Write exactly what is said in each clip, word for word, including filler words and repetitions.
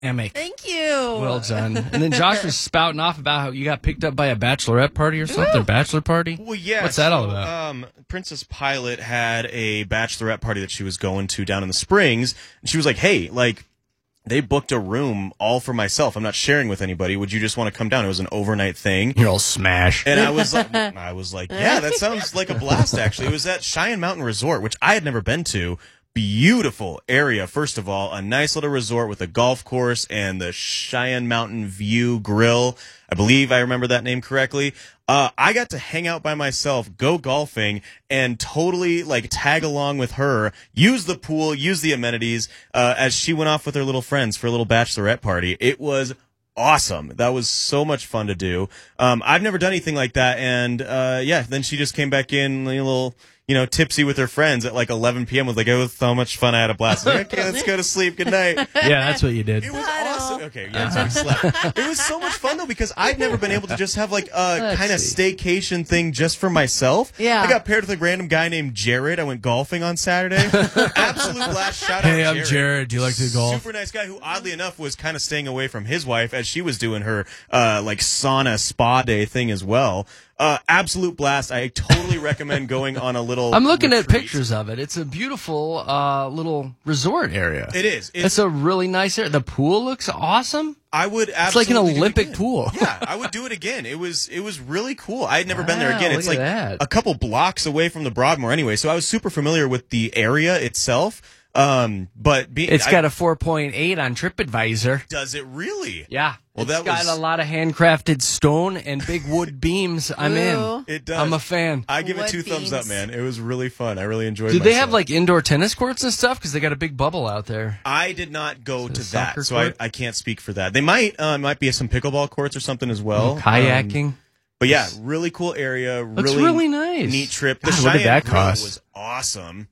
Amick. Thank you. Well done. And then Josh was spouting off about how you got picked up by a bachelorette party or something. Bachelor party? Well, yeah. What's that so, all about? Um, Princess Pilot had a bachelorette party that she was going to down in the Springs. And she was like, hey, like, they booked a room all for myself. I'm not sharing with anybody. Would you just want to come down? It was an overnight thing. You're all smash. And I was like, I was like, yeah, that sounds like a blast, actually. It was at Cheyenne Mountain Resort, which I had never been to. Beautiful area, first of all. A nice little resort with a golf course and the Cheyenne Mountain View Grill. I believe I remember that name correctly. Uh, I got to hang out by myself, go golfing, and totally like tag along with her, use the pool, use the amenities, uh, as she went off with her little friends for a little bachelorette party. It was awesome. That was so much fun to do. Um, I've never done anything like that. And, uh, yeah, then she just came back in a little, you know, tipsy with her friends at like eleven p.m. was like, it was so much fun. I had a blast. Like, okay, let's go to sleep. Good night. Yeah, that's what you did. It was awesome. Okay, yeah, so we slept. It was so much fun though because I'd never been able to just have like a kind of staycation thing just for myself. Yeah. I got paired with a random guy named Jared. I went golfing on Saturday. Absolute blast. Shout Hey, out I'm Jared. Do you like to golf? Super nice guy who, oddly enough, was kind of staying away from his wife as she was doing her uh, like sauna spa day thing as well. Uh, absolute blast. I totally recommend going on a little I'm looking retreat. at pictures of it. It's a beautiful uh, little resort area. It is. It's, It's a really nice area. The pool looks awesome. I would It's absolutely like an do it Olympic again. pool. Yeah, I would do it again. It was it was really cool. I had never been there Wow, again. It's look like at that. a couple blocks away from the Broadmoor anyway, so I was super familiar with the area itself. Um, but being, It's I- got a four point eight on TripAdvisor. does it really? Yeah. Well, It's that got was- a lot of handcrafted stone and big wood beams. I'm Ooh. in. It does. I'm a fan. I give it Wood two thumbs up, beams. man. It was really fun. I really enjoyed. Did they myself. have like indoor tennis courts and stuff? Because they got a big bubble out there. I did not go it to a soccer that, so I, court? I can't speak for that. They might uh, might be some pickleball courts or something as well. Kayaking. Um, but yeah, really cool area. Looks Really, really nice. neat trip. The God, what did Cheyenne that Grill cost? was awesome.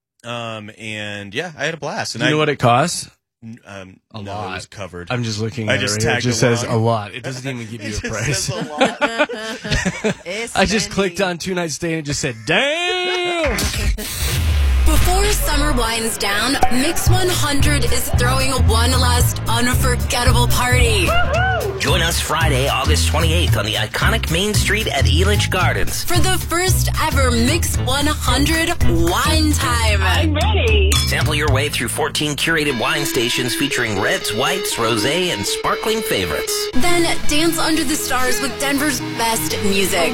Um, and yeah, I had a blast. And Do you I, know what it costs? Um, A no, lot. it was covered. I'm just looking I at just it. Right here. It tagged just says along. a lot. It doesn't even give It you a just price. says a lot. It's I just spendy. clicked on two night stay and it just said, damn! Before summer winds down, Mix one hundred is throwing one last unforgettable party. Join us Friday, August twenty-eighth on the iconic Main Street at Elitch Gardens. For the first ever Mix one hundred Wine Time. I'm ready. Sample your way through fourteen curated wine stations featuring reds, whites, rosé, and sparkling favorites. Then dance under the stars with Denver's best music.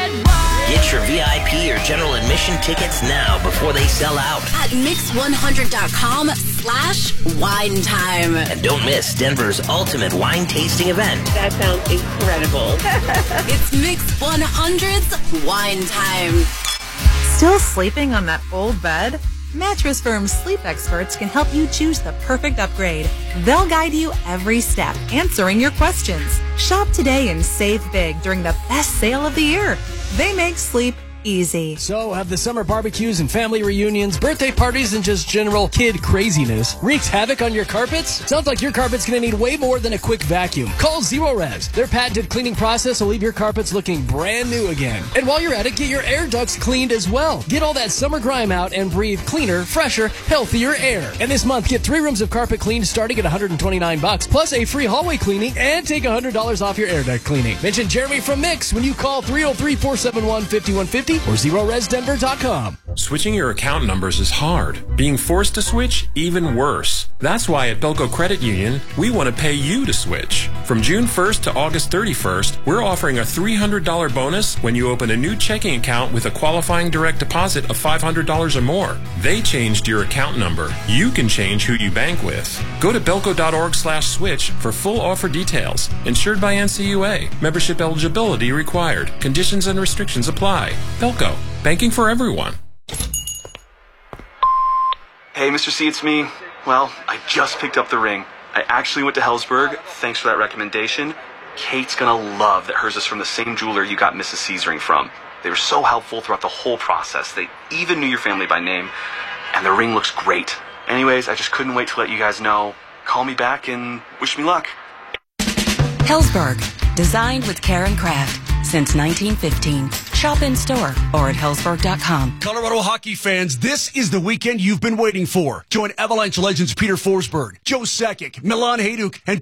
Get your V I P or general admission tickets now before they sell out. At mix one hundred dot com slash wine time. And don't miss Denver's ultimate wine tasting event. That sounds incredible. It's Mix one hundred's Wine Time. Still sleeping on that old bed? Mattress Firm's sleep experts can help you choose the perfect upgrade. They'll guide you every step, answering your questions. Shop today and save big during the best sale of the year. They make sleep easy. So, have the summer barbecues and family reunions, birthday parties, and just general kid craziness wreaked havoc on your carpets? Sounds like your carpet's going to need way more than a quick vacuum. Call Zero Revs. Their patented cleaning process will leave your carpets looking brand new again. And while you're at it, get your air ducts cleaned as well. Get all that summer grime out and breathe cleaner, fresher, healthier air. And this month, get three rooms of carpet cleaned starting at one hundred twenty-nine bucks, plus a free hallway cleaning and take one hundred dollars off your air duct cleaning. Mention Jeremy from Mix when you call three oh three, four seven one, five one five oh or zero res denver dot com. Switching your account numbers is hard. Being forced to switch, even worse. That's why at Belco Credit Union, we want to pay you to switch. From June first to August thirty-first, we're offering a three hundred dollars bonus when you open a new checking account with a qualifying direct deposit of five hundred dollars or more. They changed your account number. You can change who you bank with. Go to belco.org slash switch for full offer details. Insured by N C U A. Membership eligibility required. Conditions and restrictions apply. Belco. Banking for everyone. Hey, Mister C, it's me. Well, I just picked up the ring. I actually went to Hellsberg. Thanks for that recommendation. Kate's gonna love that hers is from the same jeweler you got Missus C's ring from. They were so helpful throughout the whole process. They even knew your family by name. And the ring looks great. Anyways, I just couldn't wait to let you guys know. Call me back and wish me luck. Hellsberg, designed with care and craft. since nineteen fifteen. Shop in store or at hellsberg dot com. Colorado hockey fans, this is the weekend you've been waiting for. Join Avalanche legends Peter Forsberg, Joe Sakic, Milan Hajduk, and